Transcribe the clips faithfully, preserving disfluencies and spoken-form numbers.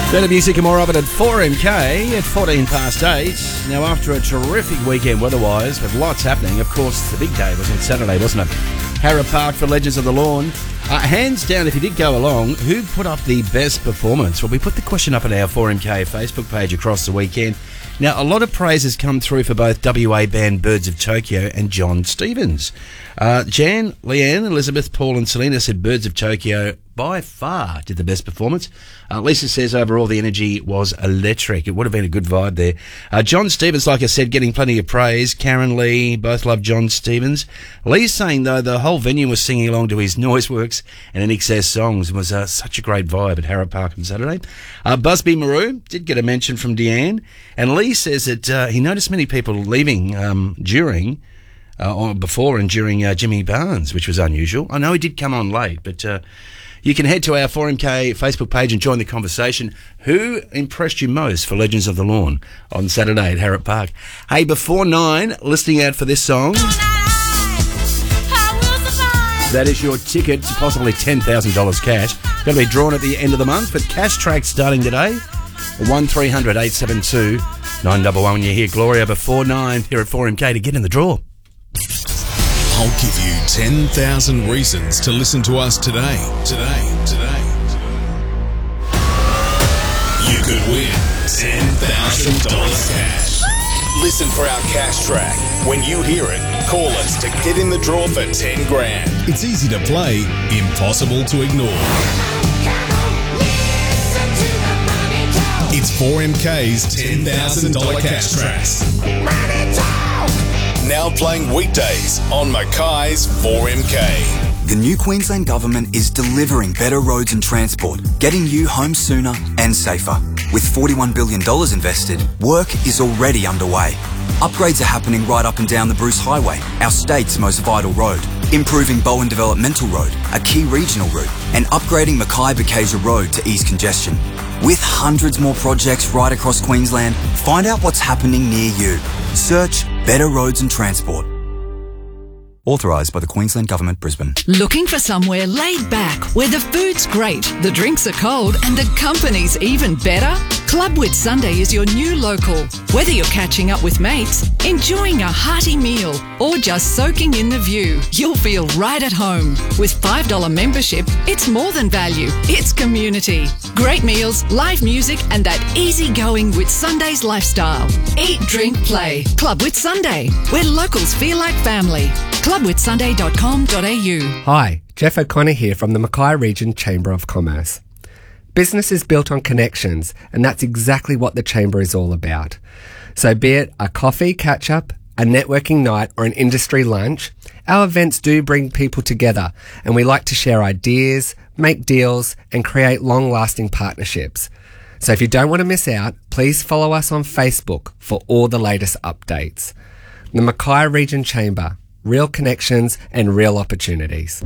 Better music and more of it at four M K at fourteen past eight. Now, after a terrific weekend weather-wise, with lots happening, of course, the big day was on Saturday, wasn't it? Harrop Park for Legends of the Lawn. Uh, hands down, if you did go along, who put up the best performance? Well, we put the question up on our four M K Facebook page across the weekend. Now, a lot of praise has come through for both W A band Birds of Tokyo and John Stevens. Uh, Jan, Leanne, Elizabeth, Paul and Selena said Birds of Tokyo by far did the best performance. Uh, Lisa says overall the energy was electric. It would have been a good vibe there. Uh, John Stevens, like I said, getting plenty of praise. Karen Lee, both love John Stevens. Lee's saying, though, the whole venue was singing along to his Noiseworks and N X S songs. It was uh, such a great vibe at Harrop Park on Saturday. Uh, Busby Maru did get a mention from Deanne. And Lee says that uh, he noticed many people leaving um, during... Uh, on, before and during uh, Jimmy Barnes, which was unusual. I know he did come on late, but uh, you can head to our four M K Facebook page and join the conversation. Who impressed you most for Legends of the Lawn on Saturday at Harrop Park? Hey, before nine, listening out for this song. That is your ticket to possibly ten thousand dollars cash. Going to be drawn at the end of the month, but Cash Track starting today. one three hundred eight seven two nine one one. You hear Gloria before nine here at four M K to get in the draw. I'll give you ten thousand reasons to listen to us today. Today, today. You could win ten thousand dollars cash. Listen for our Cash Track. When you hear it, call us to get in the draw for ten grand. It's easy to play, impossible to ignore. It's four M K's ten thousand dollars Cash Tracks. Now playing weekdays on Mackay's four M K. The new Queensland Government is delivering better roads and transport, getting you home sooner and safer. With forty-one billion dollars invested, work is already underway. Upgrades are happening right up and down the Bruce Highway, our state's most vital road. Improving Bowen Developmental Road, a key regional route, and upgrading Mackay-Bacasia Road to ease congestion. With hundreds more projects right across Queensland, find out what's happening near you. Search Better Roads and Transport. Authorised by the Queensland Government, Brisbane. Looking for somewhere laid back, where the food's great, the drinks are cold, and the company's even better? Club Whitsunday is your new local. Whether you're catching up with mates, enjoying a hearty meal, or just soaking in the view, you'll feel right at home. With five dollars membership, it's more than value, it's community. Great meals, live music, and that easygoing Whitsunday's lifestyle. Eat, drink, play. Club Whitsunday, where locals feel like family. club whitsunday dot com dot a u. Hi, Jeff O'Connor here from the Mackay Region Chamber of Commerce. Business is built on connections, and that's exactly what the Chamber is all about. So be it a coffee catch-up, a networking night, or an industry lunch, our events do bring people together, and we like to share ideas, make deals, and create long-lasting partnerships. So if you don't want to miss out, please follow us on Facebook for all the latest updates. The Mackay Region Chamber. Real connections and real opportunities.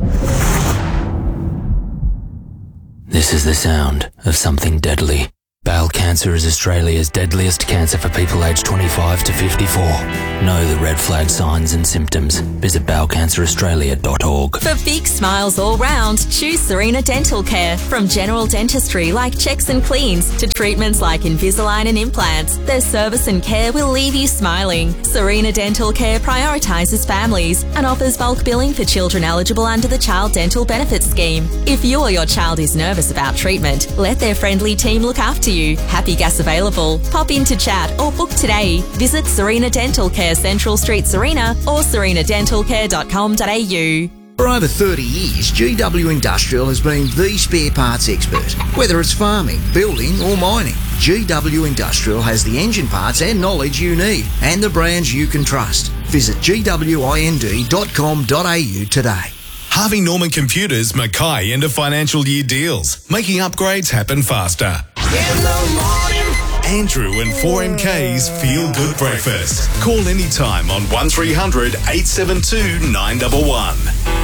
This is the sound of something deadly. Bowel cancer is Australia's deadliest cancer for people aged twenty-five to fifty-four. Know the red flag signs and symptoms. Visit bowel cancer australia dot org. For big smiles all round, choose Serena Dental Care. From general dentistry like checks and cleans to treatments like Invisalign and implants, their service and care will leave you smiling. Serena Dental Care prioritises families and offers bulk billing for children eligible under the Child Dental Benefits Scheme. If you or your child is nervous about treatment, let their friendly team look after you. Happy gas available. Pop in to chat or book today. Visit Serena Dental Care, Central Street, Serena, or serena dental care dot com dot a u. For over thirty years, G W Industrial has been the spare parts expert. Whether it's farming, building or mining, G W Industrial has the engine parts and knowledge you need and the brands you can trust. Visit g w i n d dot com dot a u today. Harvey Norman Computers Mackay end of financial year deals, making upgrades happen faster. In the morning. Andrew and four M K's Feel Good Breakfast. Call anytime on one three hundred eight seven two nine one one.